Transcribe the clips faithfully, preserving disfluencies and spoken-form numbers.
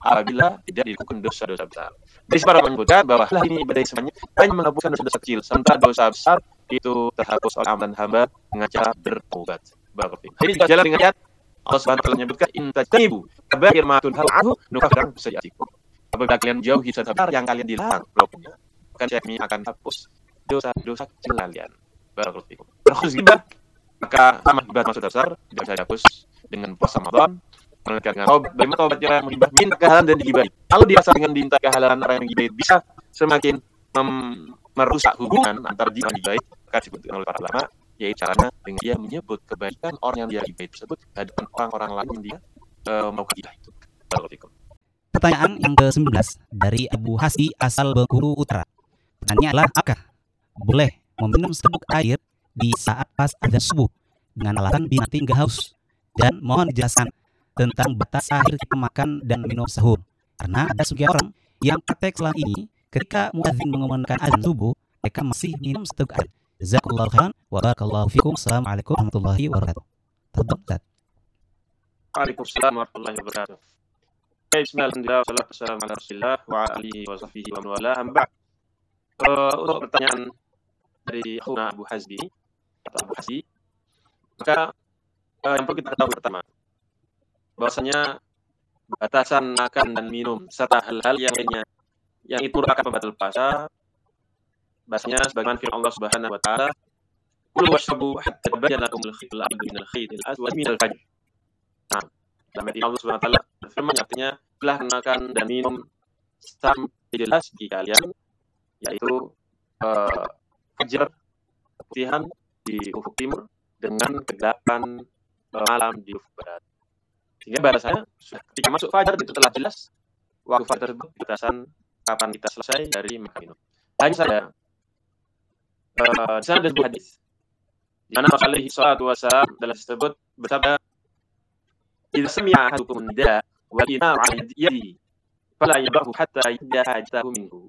apabila tidak dilakukan dosa-dosa besar. Jadi para menyebutkan bahwa hal ini ibadah semuanya hanya menghapuskan dosa-dosa kecil, sementara dosa besar itu terhapus oleh amalan hamba dengan cara bertaubat. Barakallahu. Ini juga jalan dengan ayat Allah Subhanahu wa taala menyebutkan in tajtanibu kaba'ir ma tunhauna anhu nukaffir ankum sayyi'atikum. Apabila kalian jauhi dosa besar yang kalian dilarang melakukannya, maka kami akan hapus dosa-dosa kecil kalian. Barakallahu. Terus ghibah, maka sama ghibah maksud besar tidak bisa dihapus dengan puasa Ramadan. Melainkan oh, bagaimana taubat yang menghibah minta kehalalan dan digibahi. Kalau dirasa dengan minta kehalalan orang yang digibahi bisa semakin mem- merusak hubungan antara dia dan digibahi, maka disebutkan oleh para ulama, yaitu caranya dengan dia menyebut kebaikan orang yang dia gibahi tersebut di hadapan orang-orang lain yang dia uh, mau gibah itu. Barakallahu. Pertanyaan yang ke-sembilan belas dari Abu Hasi asal Bengkulu Utara. Pertanyaannya adalah, apakah boleh meminum seteguk air di saat pas adzan subuh dengan alasan binatang nggak haus? Dan mohon dijelaskan tentang batas akhir kita makan dan minum sahur. Karena ada sebagian orang yang praktek selama ini ketika muadzin mengumandangkan azan subuh, mereka masih minum seteguk air. Jazakallahu khairan wa barakallahu fikum. Assalamualaikum warahmatullahi wabarakatuh. Tafadhal Ustaz. Waalaikumsalam warahmatullahi wabarakatuh. Bismillahirrahmanirrahim. Wassalatu wassalamu ala Rasulillah wa alihi wa sahbihi wa man wala. Hamba. Uh, untuk pertanyaan dari Akhuna Abu Hazbi atau Abu Hasi, maka uh, yang perlu kita ketahui pertama, bahwasanya batasan makan dan minum serta hal-hal yang lainnya yang itu merupakan pembatal puasa, bahasanya sebagaimana firman Allah Subhanahu wa taala, "Kulu washrabu hatta tabayyana lakum al-khaytul abyadu minal khaytil aswad minal fajr." Nah, dalam ayat Allah Subhanahu wa taala firman artinya, "Telah makan dan minum sampai jelas bagi kalian yaitu uh, fajar putihan di ufuk timur dengan kegelapan uh, malam di ufuk barat." Sehingga bahasanya ketika masuk fajar itu telah jelas waktu fajar tersebut batasan kapan kita selesai dari makan minum. Hanya saja uh, di sana ada sebuah hadis di mana Rasulullah shallallahu alaihi wasallam dalam tersebut bersabda, "Idza sami'a ahadukum nida wa idza 'ala yadihi fala yadahu hatta yadda hajatahu minhu."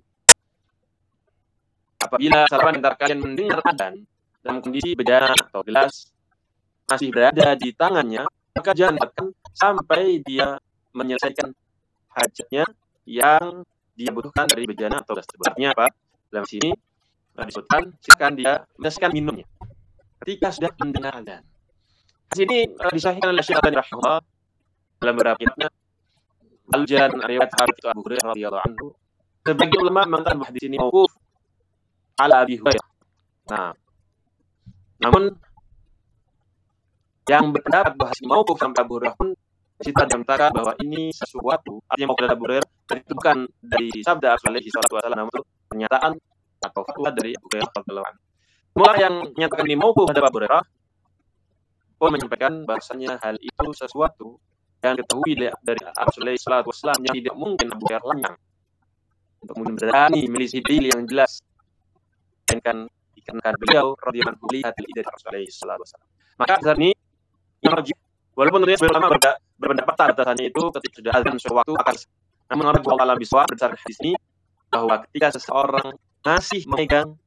Apabila salah antara kalian mendengar adzan dalam kondisi bejana atau gelas masih berada di tangannya, maka jangan biarkan sampai dia menyelesaikan hajatnya yang dia butuhkan dari bejana atau gelas tersebut. Artinya apa? Dalam sini disebutkan silakan dia menyelesaikan minumnya ketika sudah mendengar adzan. Hadis ini uh, disahihkan oleh Syekh Al-Albani rahimahullah dalam beberapa kitabnya. Al-Jan riwayat Abu Hurairah radhiyallahu anhu. Sebagian ulama mengatakan bahwa hadis ini mauquf ala Abi Hurairah. Nah, namun yang berpendapat bahwa mauquf sampai Abu Hurairah pun kita mengatakan bahwa ini sesuatu, artinya mauquf dari Abu Hurairah itu bukan dari sabda Rasulullah shallallahu alaihi wasallam, namun pernyataan atau fatwa dari Abu Hurairah radhiyallahu anhu. Semua yang menyatakan ini mauquf dari Abu Hurairah pun menyampaikan bahasanya hal itu sesuatu yang diketahui dari Rasulullah shallallahu alaihi wasallam yang tidak mungkin Abu Hurairah lanyang untuk berani melisih dalil yang jelas, melainkan dikarenakan beliau radhiyallahu anhu lihat dari Rasulullah shallallahu alaihi wasallam. Maka saat ini yang marji, walaupun tentunya sebagian ulama berpendapat batasannya itu ketika sudah azan suatu waktu akan, namun orang wallahu a'lam bishawab berdasarkan hadis ini bahwa ketika seseorang masih memegang